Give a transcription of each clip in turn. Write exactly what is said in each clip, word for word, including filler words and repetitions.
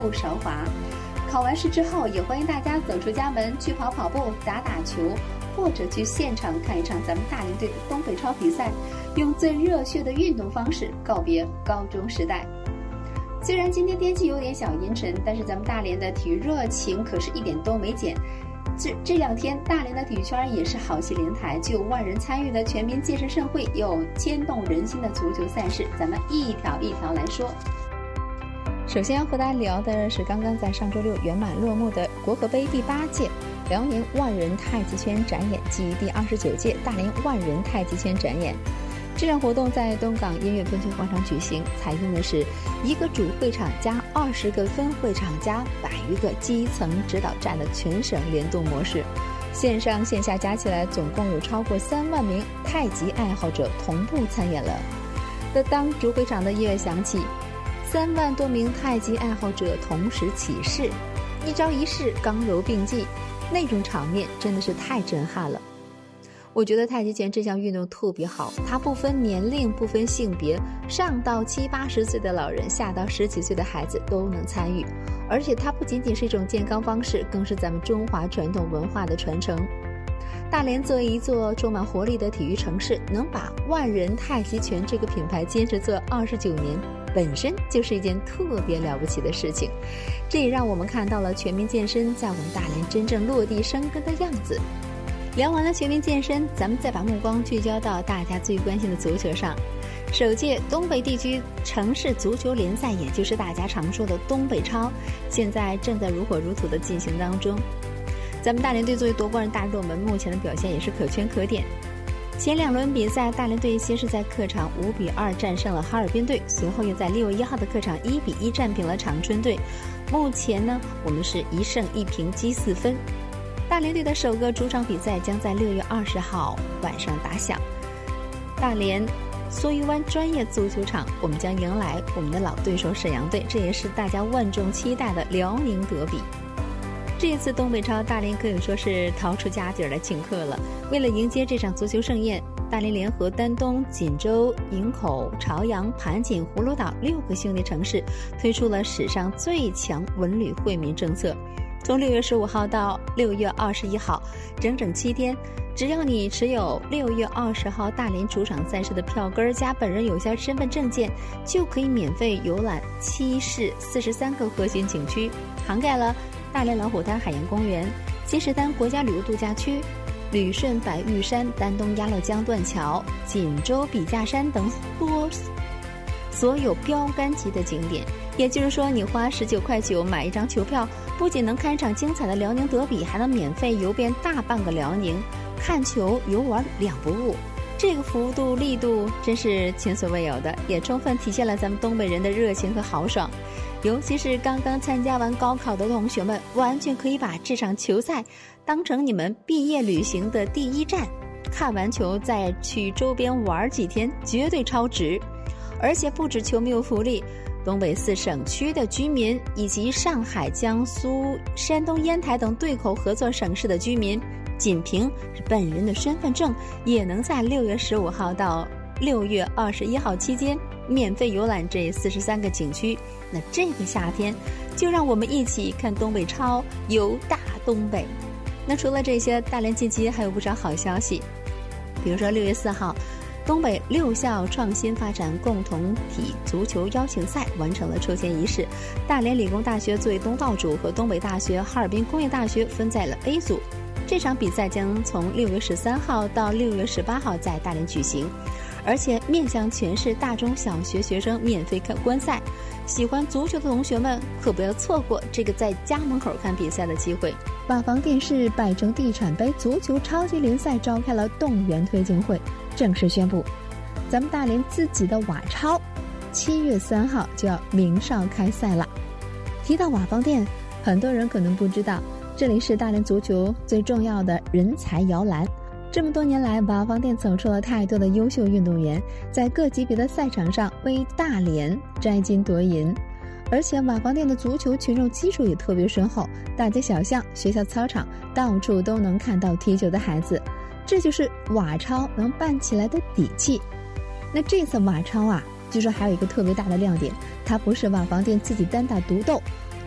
韶华。考完试之后，也欢迎大家走出家门去跑跑步、打打球，或者去现场看一场咱们大连队的东北超比赛，用最热血的运动方式告别高中时代。虽然今天天气有点小阴沉，但是咱们大连的体育热情可是一点都没减。这这两天，大连的体育圈也是好戏连台，具有万人参与的全民健身盛会，有牵动人心的足球赛事，咱们一条一条来说。首先要和大家聊的是刚刚在上周六圆满落幕的国合杯第八届辽宁万人太极拳展演暨第二十九届大连万人太极拳展演。这场活动在东港音乐喷泉广场举行，采用的是一个主会场加二十个分会场加百余个基层指导站的全省联动模式，线上线下加起来总共有超过三万名太极爱好者同步参演了。那当主会场的音乐响起，三万多名太极爱好者同时起势，一招一式刚柔并济，那种场面真的是太震撼了。我觉得太极拳这项运动特别好，它不分年龄不分性别，上到七八十岁的老人，下到十几岁的孩子都能参与，而且它不仅仅是一种健康方式，更是咱们中华传统文化的传承。大连作为一座充满活力的体育城市，能把万人太极拳这个品牌坚持做二十九年，本身就是一件特别了不起的事情。这也让我们看到了全民健身在我们大连真正落地生根的样子。聊完了全民健身，咱们再把目光聚焦到大家最关心的足球上。首届东北地区城市足球联赛，也就是大家常说的东北超，现在正在如火如荼的进行当中。咱们大连队作为夺冠大热门，目前的表现也是可圈可点。前两轮比赛，大连队先是在客场五比二战胜了哈尔滨队，随后又在六月一号的客场一比一战平了长春队。目前呢，我们是一胜一平积四分。大连队的首个主场比赛将在六月二十号晚上打响。大连梭鱼湾专业足球场，我们将迎来我们的老对手沈阳队，这也是大家万众期待的辽宁德比。这一次东北超，大连可以说是掏出家底儿来请客了。为了迎接这场足球盛宴，大连联合丹东、锦州、营口、朝阳、盘锦、葫芦岛六个兄弟城市，推出了史上最强文旅惠民政策。从六月十五号到六月二十一号，整整七天，只要你持有六月二十号大连主场赛事的票根加本人有效身份证件，就可以免费游览七市四十三个核心景区，涵盖了大连老虎滩海洋公园、金石丹国家旅游度假区、旅顺白玉山、丹东鸭绿江断桥、锦州笔架山等多所有标杆级的景点。也就是说，你花十九块九买一张球票，不仅能看一场精彩的辽宁德比，还能免费游遍大半个辽宁，看球游玩两不误。这个幅度力度真是前所未有的，也充分体现了咱们东北人的热情和豪爽。尤其是刚刚参加完高考的同学们，完全可以把这场球赛当成你们毕业旅行的第一站，看完球再去周边玩几天，绝对超值。而且不止球迷有福利，东北四省区的居民以及上海、江苏、山东烟台等对口合作省市的居民，仅凭本人的身份证，也能在六月十五号到六月二十一号期间免费游览这四十三个景区。那这个夏天，就让我们一起看东北超，游大东北。那除了这些，大连近期还有不少好消息，比如说六月四号。东北六校创新发展共同体足球邀请赛完成了抽签仪式，大连理工大学作为东道主和东北大学、哈尔滨工业大学分在了 A 组。这场比赛将从六月十三号到六月十八号在大连举行，而且面向全市大中小学学生免费看观赛。喜欢足球的同学们可不要错过这个在家门口看比赛的机会。瓦房电视百城地产杯足球超级联赛召开了动员推进会，正式宣布，咱们大连自己的瓦超七月三号就要鸣哨开赛了。提到瓦房店，很多人可能不知道，这里是大连足球最重要的人才摇篮。这么多年来，瓦房店走出了太多的优秀运动员，在各级别的赛场上为大连摘金夺银。而且瓦房店的足球群众基础也特别深厚，大街小巷、学校操场到处都能看到踢球的孩子，这就是瓦超能办起来的底气。那这次瓦超啊，据说还有一个特别大的亮点，它不是瓦房店自己单打独斗，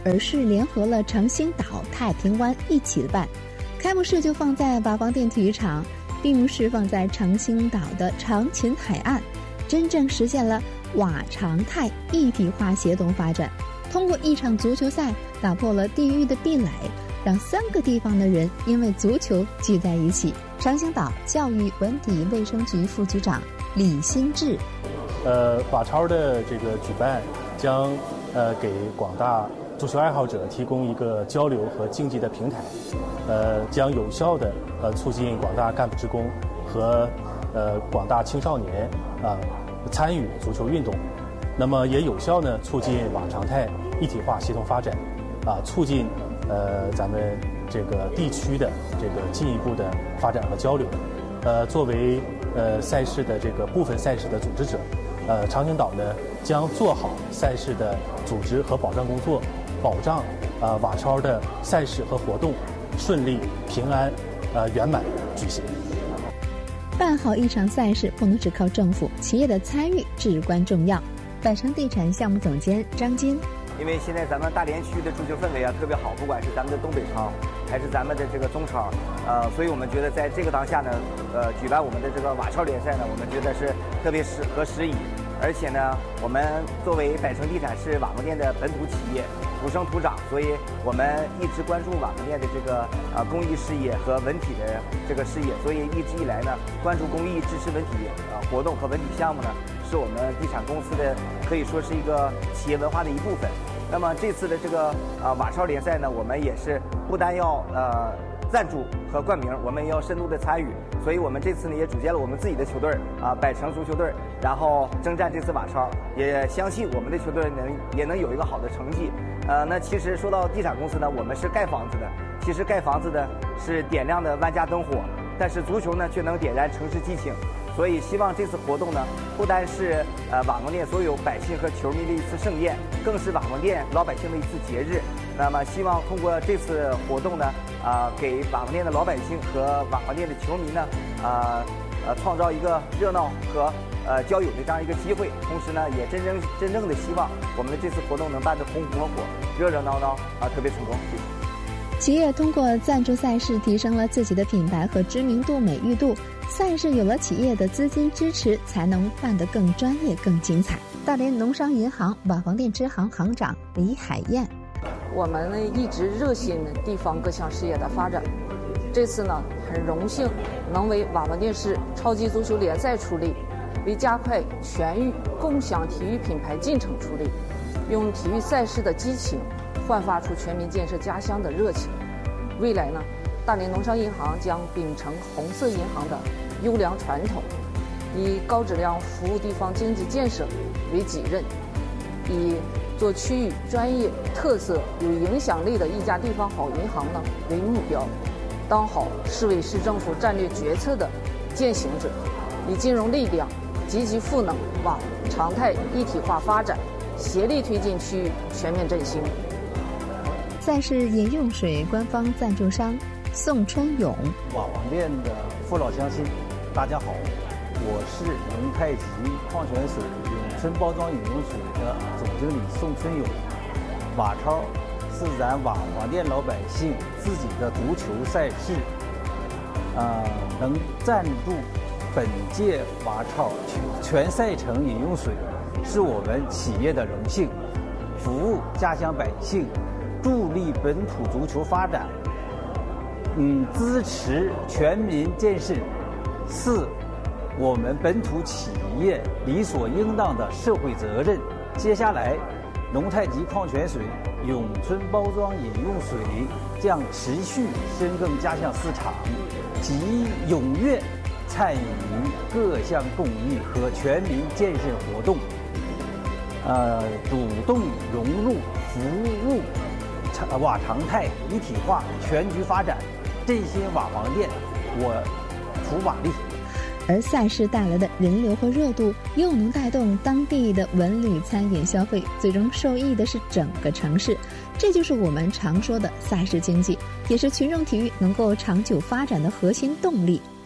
而是联合了长兴岛、太平湾一起办。开幕式就放在瓦房店体育场，闭幕式放在长兴岛的长秦海岸，真正实现了瓦长泰一体化协同发展。通过一场足球赛，打破了地域的壁垒，让三个地方的人因为足球聚在一起。长兴岛教育文体卫生局副局长李新志， 呃，瓦超的这个举办将呃给广大足球爱好者提供一个交流和竞技的平台，呃，将有效的呃促进广大干部职工和呃广大青少年啊、呃、参与足球运动，那么也有效呢促进瓦长泰一体化协同发展，啊、呃，促进呃咱们这个地区的这个进一步的发展和交流。呃，作为呃赛事的这个部分赛事的组织者，呃，长兴岛呢将做好赛事的组织和保障工作，保障啊、呃、瓦超的赛事和活动顺利、平安、呃圆满举行。 办好一场赛事不能只靠政府，企业的参与至关重要。百城地产项目总监张金， 因为现在咱们大连区的足球氛围啊特别好，不管是咱们的东北超，还是咱们的这个中超，呃，所以我们觉得在这个当下呢，呃，举办我们的这个瓦超联赛呢，我们觉得是特别适合时宜。而且呢，我们作为百城地产是瓦房店的本土企业，土生土长，所以我们一直关注瓦房店的这个呃公益事业和文体的这个事业，所以一直以来呢，关注公益、支持文体呃活动和文体项目呢，是我们地产公司的可以说是一个企业文化的一部分。那么这次的这个呃瓦超联赛呢，我们也是不单要呃赞助和冠名，我们也要深度的参与。所以我们这次呢也组建了我们自己的球队啊，百城足球队，然后征战这次瓦超，也相信我们的球队能也能有一个好的成绩。呃，那其实说到地产公司呢，我们是盖房子的，其实盖房子的是点亮的万家灯火，但是足球呢却能点燃城市激情。所以希望这次活动呢，不单是呃瓦房店所有百姓和球迷的一次盛宴，更是瓦房店老百姓的一次节日。那么希望通过这次活动呢，啊、呃，给瓦房店的老百姓和瓦房店的球迷呢，啊、呃，呃，创造一个热闹和呃交友的这样一个机会。同时呢，也真正真正的希望我们的这次活动能办得红红火火、热热闹闹啊，特别成功。谢谢。 企业通过赞助赛事提升了自己的品牌和知名度、美誉度。赛事有了企业的资金支持，才能办得更专业、更精彩。大连农商银行瓦房店支行行长李海燕， 我们呢一直热心地方各项事业的发展。这次呢，很荣幸能为瓦房店市超级足球联赛出力，为加快全域共享体育品牌进程出力，用体育赛事的激情焕发出全民建设家乡的热情。未来呢，大连农商银行将秉承红色银行的优良传统，以高质量服务地方经济建设为己任，以做区域专业、特色、有影响力的一家地方好银行呢为目标，当好市委市政府战略决策的践行者，以金融力量积极赋能瓦长泰一体化发展，协力推进区域全面振兴。 赛事饮用水官方赞助商宋春勇， 瓦房店的父老乡亲，大家好，我是龙太极矿泉水永春包装饮用水的总经理宋春勇。瓦超是咱瓦房店老百姓自己的足球赛事，呃，能赞助本届瓦超全赛程饮用水，是我们企业的荣幸，服务家乡百姓，助力本土足球发展。嗯，支持全民建设是我们本土企业理所应当的社会责任。接下来，龙太极矿泉水永春包装饮用水将持续深耕家乡市场，及踊跃参与各项公益和全民建设活动，呃，主动融入服务瓦长泰一体化全局发展，振兴瓦房店，我出马力。 而赛事带来的人流和热度，又能带动当地的文旅餐饮消费，最终受益的是整个城市。这就是我们常说的赛事经济，也是群众体育能够长久发展的核心动力。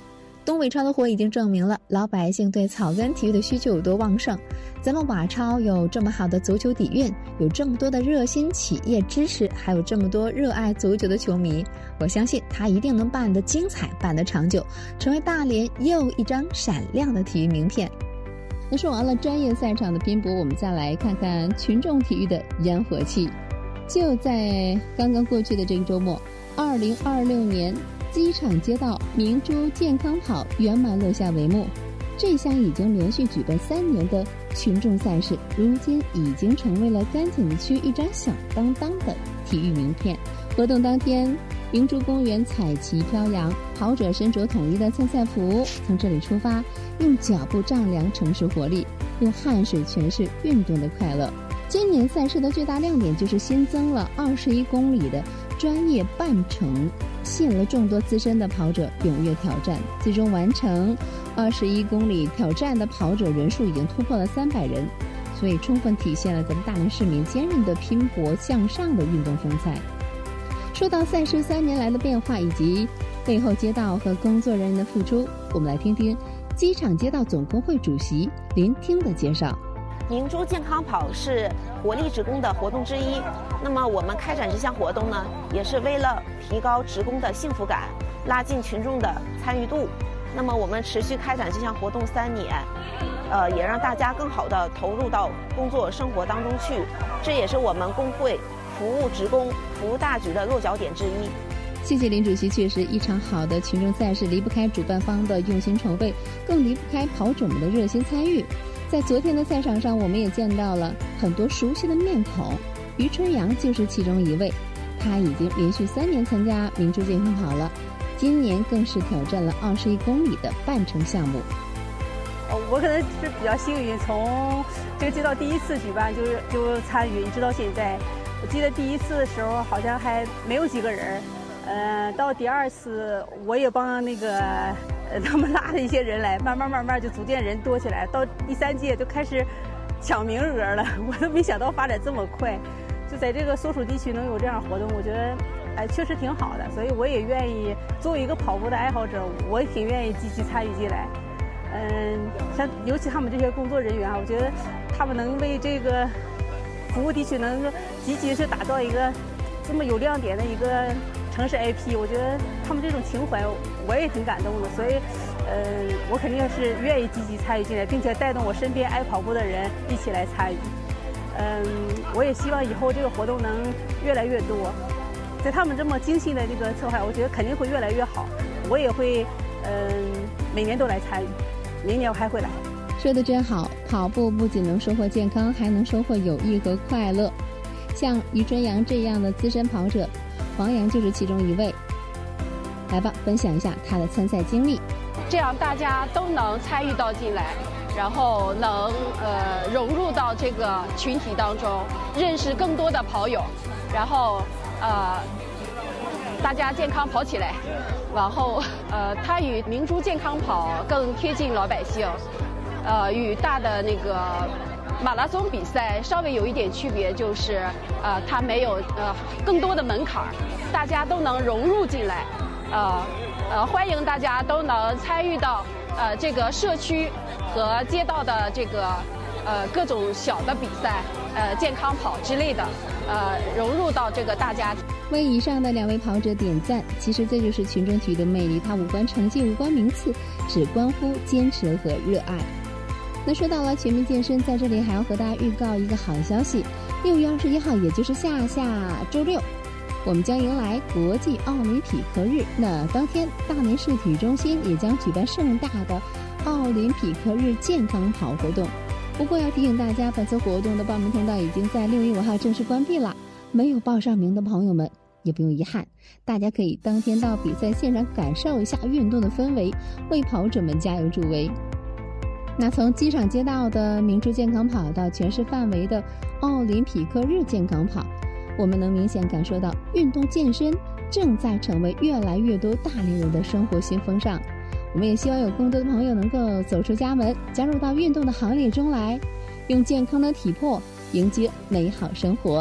东北超的火已经证明了老百姓对草根体育的需求有多旺盛。咱们瓦超有这么好的足球底蕴，有这么多的热心企业支持，还有这么多热爱足球的球迷，我相信他一定能办得精彩，办得长久，成为大连又一张闪亮的体育名片。那说完了专业赛场的拼搏，我们再来看看群众体育的烟火气。就在刚刚过去的这个周末，二零二六年机场街道明珠健康跑圆满落下帷幕。这项已经连续举办三年的群众赛事，如今已经成为了甘井区一张响当当的体育名片。活动当天，明珠公园彩旗飘扬，跑者身着统一的参赛服，从这里出发，用脚步丈量城市活力，用汗水诠释运动的快乐。今年赛事的最大亮点就是新增了二十一公里的专业半程，吸引了众多资深的跑者踊跃挑战，最终完成二十一公里挑战的跑者人数已经突破了三百人，所以充分体现了咱们大连市民坚韧的拼搏向上的运动风采。说到赛事三年来的变化以及背后街道和工作人员的付出，我们来听听机场街道总工会主席林听的介绍。 明珠健康跑是活力职工的活动之一，那么我们开展这项活动呢，也是为了提高职工的幸福感，拉近群众的参与度。那么我们持续开展这项活动三年，呃，也让大家更好地投入到工作生活当中去，这也是我们工会服务职工、服务大局的落脚点之一。 谢谢林主席，确实一场好的群众赛事离不开主办方的用心筹备，更离不开跑者们的热心参与。在昨天的赛场上，我们也见到了很多熟悉的面孔，于春阳就是其中一位。他已经连续三年参加明珠健康跑了，今年更是挑战了二十一公里的半程项目。 我可能是比较幸运，从这个街道第一次举办就是就参与，一直到现在。我记得第一次的时候好像还没有几个人，呃，到第二次我也帮那个呃他们拉了一些人来，慢慢慢慢就逐渐人多起来。到第三届就开始抢名额了，我都没想到发展这么快。就在这个所属地区能有这样活动，我觉得哎确实挺好的，所以我也愿意作为一个跑步的爱好者，我也挺愿意积极参与进来。嗯，像尤其他们这些工作人员啊，我觉得他们能为这个服务地区能够积极是打造一个这么有亮点的一个城市 I P， 我觉得他们这种情怀我也挺感动的，所以呃，我肯定是愿意积极参与进来，并且带动我身边爱跑步的人一起来参与。嗯，我也希望以后这个活动能越来越多，在他们这么精心的这个策划，我觉得肯定会越来越好。我也会嗯每年都来参与，明年我还会来。 说得真好，跑步不仅能收获健康，还能收获友谊和快乐。像于春阳这样的资深跑者，黄洋就是其中一位。来吧，分享一下他的参赛经历。 这样大家都能参与到进来，然后能呃融入到这个群体当中，认识更多的跑友，然后呃大家健康跑起来，然后呃它与明珠健康跑更贴近老百姓。呃，与大的那个马拉松比赛稍微有一点区别，就是呃，它没有呃更多的门槛，大家都能融入进来，呃呃，欢迎大家都能参与到呃这个社区和街道的这个呃各种小的比赛，呃健康跑之类的，呃融入到这个大家庭。 为以上的两位跑者点赞，其实这就是群众体育的魅力，它无关成绩，无关名次，只关乎坚持和热爱。那说到了全民健身，在这里还要和大家预告一个好消息，六月二十一号，也就是下下周六，我们将迎来国际奥林匹克日。那当天，大连市体育中心也将举办盛大的奥林匹克日健康跑活动。不过要提醒大家，本次活动的报名通道已经在六月五号正式关闭了，没有报上名的朋友们也不用遗憾，大家可以当天到比赛现场感受一下运动的氛围，为跑者们加油助威。那从机场街道的明珠健康跑到全市范围的奥林匹克日健康跑，我们能明显感受到运动健身正在成为越来越多大连人的生活新风尚。我们也希望有更多的朋友能够走出家门，加入到运动的行列中来，用健康的体魄迎接美好生活。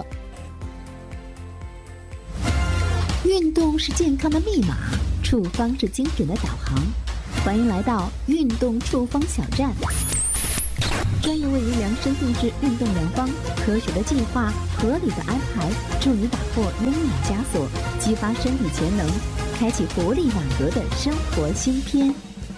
运动是健康的密码，处方是精准的导航。 欢迎来到运动处方小站，专业为您量身定制运动良方，科学的计划，合理的安排，助你打破慵懒枷锁，激发身体潜能，开启活力朗格的生活新篇。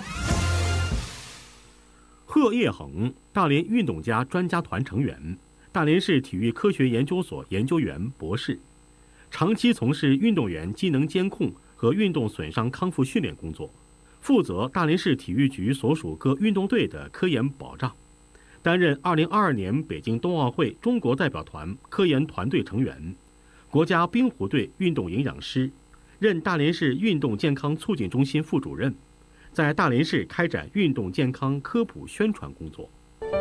贺业恒，大连运动家专家团成员，大连市体育科学研究所研究员、博士，长期从事运动员机能监控和运动损伤康复训练工作，负责大连市体育局所属各运动队的科研保障，担任二零二二年北京冬奥会中国代表团科研团队成员，国家冰壶队运动营养师，任大连市运动健康促进中心副主任，在大连市开展运动健康科普宣传工作。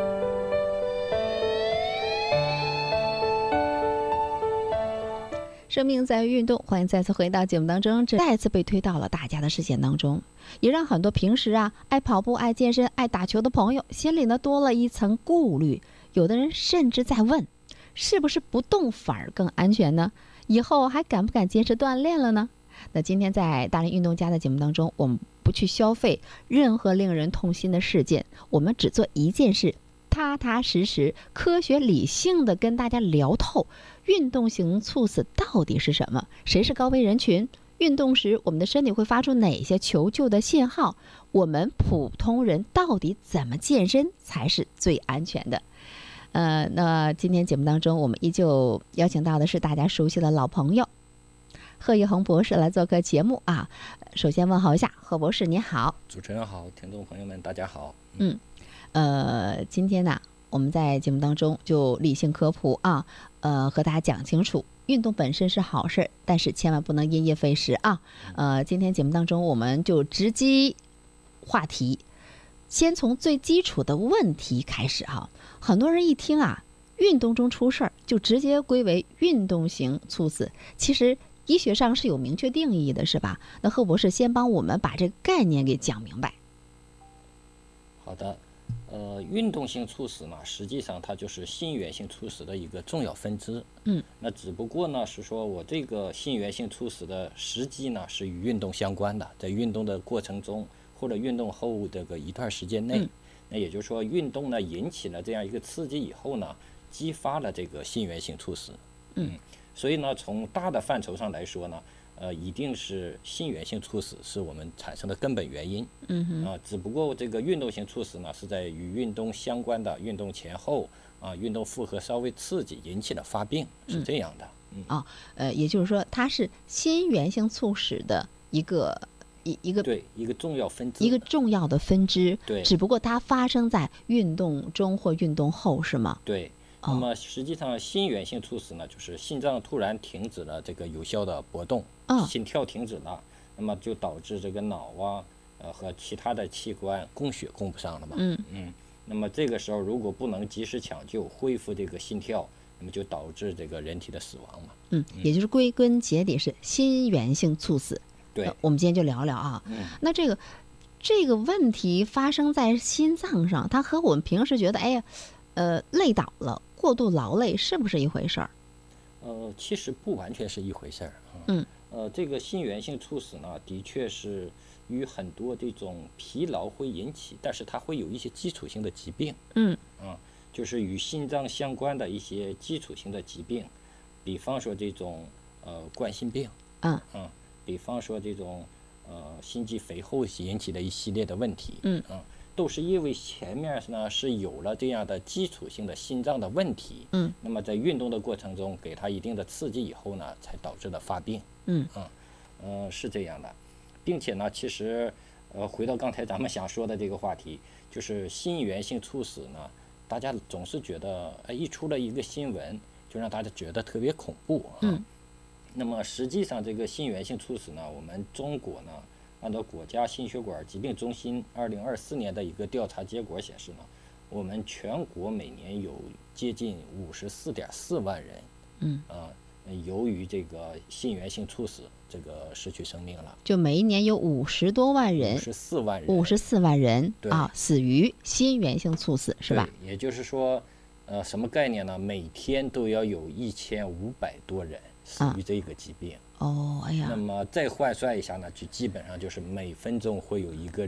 生命在于运动，欢迎再次回到节目当中，这再次被推到了大家的视线当中，也让很多平时啊爱跑步、爱健身、爱打球的朋友心里呢多了一层顾虑。有的人甚至在问，是不是不动反而更安全呢？以后还敢不敢坚持锻炼了呢？那今天在大连运动家的节目当中，我们不去消费任何令人痛心的事件，我们只做一件事，踏踏实实、科学理性的跟大家聊透运动型猝死到底是什么，谁是高危人群，运动时我们的身体会发出哪些求救的信号，我们普通人到底怎么健身才是最安全的。呃，那今天节目当中我们依旧邀请到的是大家熟悉的老朋友贺业恒博士来做客节目啊。首先问候一下贺博士，你好。 主持人好，听众朋友们大家好。 嗯，呃，今天呢我们在节目当中就理性科普啊，呃，和大家讲清楚，运动本身是好事，但是千万不能因噎废食啊。呃，今天节目当中我们就直击话题，先从最基础的问题开始哈。很多人一听啊，运动中出事儿，就直接归为运动型猝死，其实医学上是有明确定义的，是吧？那贺博士先帮我们把这个概念给讲明白。 好的。呃，运动性猝死呢，实际上它就是心源性猝死的一个重要分支。 嗯， 那只不过呢，是说我这个心源性猝死的时机呢，是与运动相关的，在运动的过程中或者运动后这个一段时间内，嗯、那也就是说，运动呢引起了这样一个刺激以后呢，激发了这个心源性猝死。 嗯， 所以呢，从大的范畴上来说呢。呃，一定是心源性猝死是我们产生的根本原因。 嗯哼。 啊、呃，只不过这个运动性猝死呢，是在与运动相关的运动前后啊、呃，运动负荷稍微刺激引起的发病，是这样的。 嗯。啊、嗯哦，呃，也就是说，它是心源性猝死的一个一一个对一个重要分支， 一个重要的分支。 对。 只不过它发生在运动中或运动后，是吗？ 对。那么实际上，心源性猝死呢，就是心脏突然停止了这个有效的搏动， 哦、 心跳停止了，那么就导致这个脑啊，呃和其他的器官供血供不上了嘛。 嗯嗯。那么这个时候如果不能及时抢救恢复这个心跳，那么就导致这个人体的死亡嘛。 嗯，也就是归根结底是心源性猝死。 对、 呃。我们今天就聊聊啊。 嗯。 那这个这个问题发生在心脏上，它和我们平时觉得哎呀，呃累倒了。过度劳累是不是一回事儿？ 呃，其实不完全是一回事儿啊。 嗯。 呃，这个心源性猝死呢，的确是与很多这种疲劳会引起，但是它会有一些基础性的疾病。 嗯。 啊，就是与心脏相关的一些基础性的疾病，比方说这种呃冠心病。 嗯。 啊，比方说这种呃心肌肥厚引起的一系列的问题。 嗯。 啊。都是因为前面呢是有了这样的基础性的心脏的问题， 嗯， 那么在运动的过程中给它一定的刺激以后呢，才导致的发病， 嗯， 啊，呃是这样的，并且呢，其实呃回到刚才咱们想说的这个话题，就是心源性猝死呢，大家总是觉得，哎，一出了一个新闻，就让大家觉得特别恐怖啊。 嗯， 那么实际上这个心源性猝死呢，我们中国呢。按照国家心血管疾病中心二零二四年的一个调查结果显示呢，我们全国每年有接近五十四点四万人， 嗯啊、呃，由于这个心源性猝死，这个失去生命了。 就每一年有五十多万人， 五十四万人， 五十四万人啊死于心源性猝死，是吧？ 也就是说，呃，什么概念呢？每天都要有一千五百多人死于这个疾病。 啊哦，哎呀， 那么再换算一下呢，就基本上就是每分钟会有一个人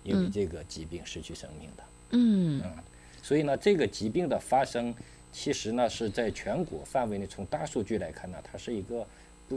因为这个疾病失去生命的。 嗯嗯，所以呢，这个疾病的发生，其实呢是在全国范围内，从大数据来看呢，它是一个